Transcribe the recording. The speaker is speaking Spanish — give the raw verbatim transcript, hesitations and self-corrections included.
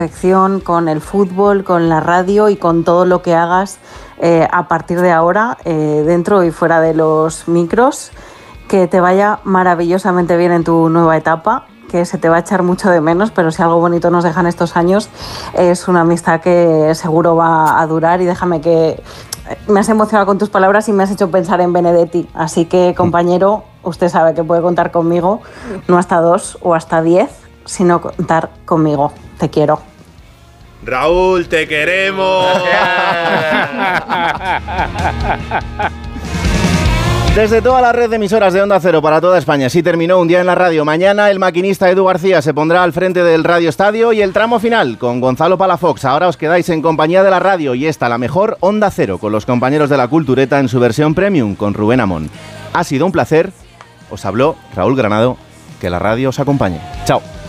perfección con el fútbol, con la radio y con todo lo que hagas eh, a partir de ahora, eh, dentro y fuera de los micros. Que te vaya maravillosamente bien en tu nueva etapa, que se te va a echar mucho de menos, pero si algo bonito nos dejan estos años, es una amistad que seguro va a durar. Y déjame que me has emocionado con tus palabras y me has hecho pensar en Benedetti. Así que, compañero, usted sabe que puede contar conmigo, no hasta dos o hasta diez, sino contar conmigo. Te quiero. Raúl, te queremos. Desde toda la red de emisoras de Onda Cero para toda España, sí terminó Un Día en la Radio. Mañana el maquinista Edu García se pondrá al frente del Radio Estadio y el tramo final con Gonzalo Palafox. Ahora os quedáis en compañía de la radio y esta, la mejor Onda Cero, con los compañeros de la Cultureta en su versión premium con Rubén Amón. Ha sido un placer. Os habló Raúl Granado. Que la radio os acompañe. Chao.